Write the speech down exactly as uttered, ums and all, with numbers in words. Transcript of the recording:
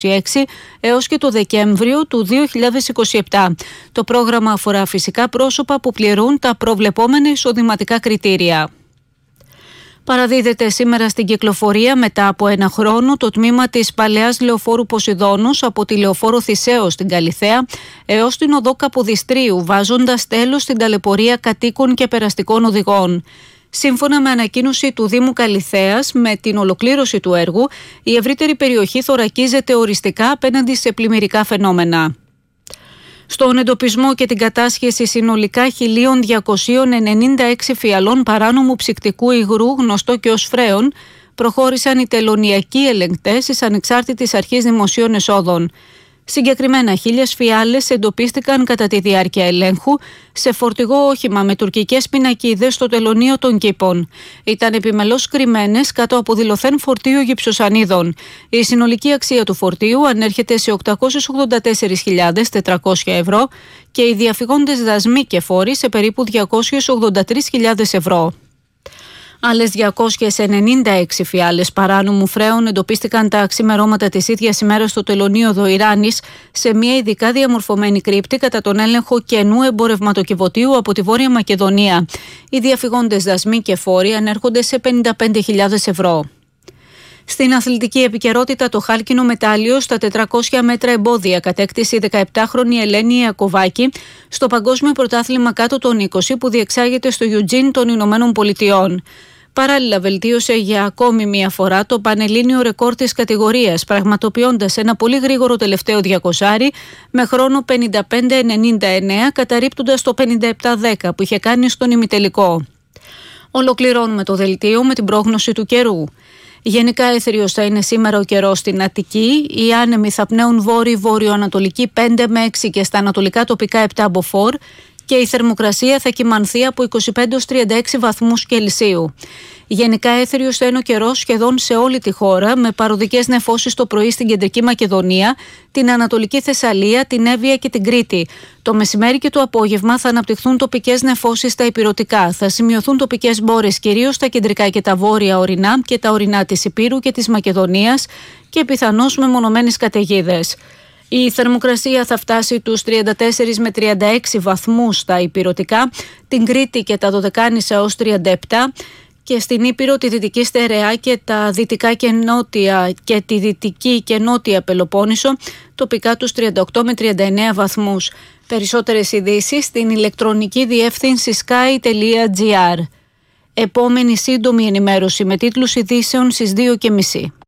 έως και το Δεκέμβριο του δύο χιλιάδες είκοσι επτά. Το πρόγραμμα αφορά φυσικά πρόσωπα που πληρούν τα προβλεπόμενα εισοδηματικά κριτήρια. Παραδίδεται σήμερα στην κυκλοφορία μετά από ένα χρόνο το τμήμα της παλαιάς λεωφόρου Ποσειδώνος από τη λεωφόρο Θησέως στην Καλιθέα έως την οδό Καποδιστρίου, βάζοντας τέλος στην ταλαιπωρία κατοίκων και περαστικών οδηγών. Σύμφωνα με ανακοίνωση του Δήμου Καλιθέας, με την ολοκλήρωση του έργου, η ευρύτερη περιοχή θωρακίζεται οριστικά απέναντι σε πλημμυρικά φαινόμενα. Στον εντοπισμό και την κατάσχεση συνολικά χίλια διακόσια ενενήντα έξι φιαλών παράνομου ψυκτικού υγρού, γνωστό και ως φρέον, προχώρησαν οι τελωνειακοί ελεγκτές της Ανεξάρτητης Αρχής Δημοσίων Εσόδων. Συγκεκριμένα, χίλιες φιάλες εντοπίστηκαν κατά τη διάρκεια ελέγχου σε φορτηγό όχημα με τουρκικές πινακίδες στο τελωνείο των Κήπων. Ήταν επιμελώς κρυμμένες κάτω από δηλωθέν φορτίο γυψοσανίδων. Η συνολική αξία του φορτίου ανέρχεται σε οκτακόσιες ογδόντα τέσσερις χιλιάδες τετρακόσια ευρώ και οι διαφυγόντες δασμοί και φόροι σε περίπου διακόσιες ογδόντα τρεις χιλιάδες ευρώ. Άλλες διακόσιες ενενήντα έξι φιάλες παράνομου φρέων εντοπίστηκαν τα ξημερώματα της ίδιας ημέρας στο τελωνείο Δοϊράνης σε μια ειδικά διαμορφωμένη κρύπτη κατά τον έλεγχο καινού εμπορευματοκιβωτίου από τη Βόρεια Μακεδονία. Οι διαφυγόντες δασμοί και φόροι ανέρχονται σε πενήντα πέντε χιλιάδες ευρώ. Στην αθλητική επικαιρότητα, το χάλκινο μετάλλιο στα τετρακόσια μέτρα εμπόδια κατέκτησε η δεκαεπτάχρονη Ελένη Ιακωβάκη στο Παγκόσμιο Πρωτάθλημα κάτω των είκοσι που διεξάγεται στο Eugene των Ηνωμένων Πολιτειών. Παράλληλα, βελτίωσε για ακόμη μία φορά το πανελλήνιο ρεκόρ της κατηγορίας, πραγματοποιώντας ένα πολύ γρήγορο τελευταίο διακοσάρι με χρόνο πενήντα πέντε ενενήντα εννέα, καταρρίπτοντας το πενήντα επτά δέκα που είχε κάνει στον ημιτελικό. Ολοκληρώνουμε το δελτίο με την πρόγνωση του καιρού. Γενικά έθριος θα είναι σήμερα ο καιρός στην Αττική. Οι άνεμοι θα πνέουν βόρειο-βόρειο-ανατολική πέντε με έξι και στα ανατολικά τοπικά επτά μποφόρ και η θερμοκρασία θα κυμανθεί από είκοσι πέντε έως τριάντα έξι βαθμούς Κελσίου. Γενικά έθριος θα είναι ο καιρός σχεδόν σε όλη τη χώρα, με παροδικές νεφώσεις το πρωί στην Κεντρική Μακεδονία, την Ανατολική Θεσσαλία, την Εύβοια και την Κρήτη. Το μεσημέρι και το απόγευμα θα αναπτυχθούν τοπικές νεφώσεις στα ηπειρωτικά. Θα σημειωθούν τοπικές μπόρες κυρίως στα κεντρικά και τα βόρεια ορεινά και τα ορεινά της Ηπείρου και της Μακεδονίας και πιθανώς μεμονωμένες καταιγίδες. Η θερμοκρασία θα φτάσει τους τριάντα τέσσερα με τριάντα έξι βαθμούς στα ηπειρωτικά, την Κρήτη και τα Δωδεκάνησα ως τριάντα επτά και στην Ήπειρο, τη Δυτική Στερεά και τα Δυτικά και Νότια και τη Δυτική και Νότια Πελοπόννησο, τοπικά τους τριάντα οκτώ με τριάντα εννέα βαθμούς. Περισσότερες ειδήσεις στην ηλεκτρονική διεύθυνση sky τελεία gr. Επόμενη σύντομη ενημέρωση με τίτλους ειδήσεων στις δύο και μισή.